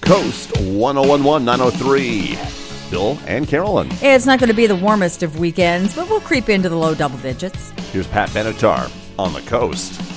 Coast 1011 903. Bill and Carolyn. It's not going to be the warmest of weekends, but we'll creep into the low double digits. Here's Pat Benatar on the Coast.